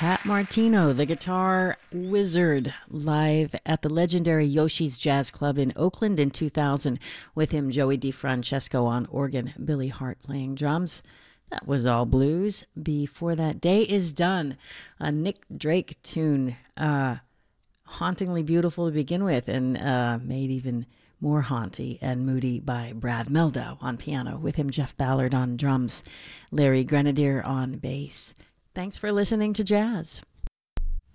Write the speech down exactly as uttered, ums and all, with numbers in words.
Pat Martino, the guitar wizard, live at the legendary Yoshi's Jazz Club in Oakland in two thousand. With him, Joey DeFrancesco on organ, Billy Hart playing drums. That was all blues. Before that, Day Is Done, a Nick Drake tune, uh, hauntingly beautiful to begin with, and uh, made even more haunty and moody by Brad Meldow on piano. With him, Jeff Ballard on drums, Larry Grenadier on bass. Thanks for listening to Jazz.